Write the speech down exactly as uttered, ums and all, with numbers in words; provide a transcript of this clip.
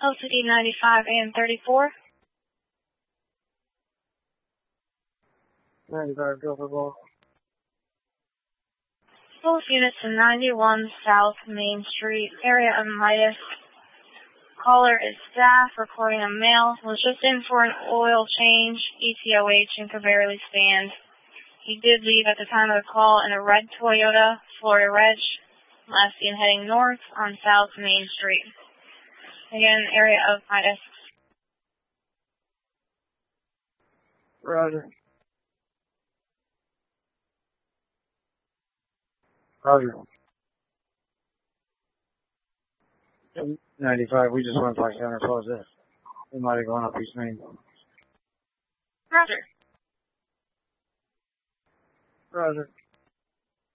L C D ninety-five and thirty-four. ninety-five, go for both. Both units in ninety-one South Main Street, area of Midas. Caller is staff, reporting a male, was just in for an oil change, E T O H, and could barely stand. He did leave at the time of the call in a red Toyota, Florida Reg, last seen heading north on South Main Street. Again, area of Midas. Roger. Roger. ninety-five, we just went by center, close this. We might have gone up East Main. Roger. Roger.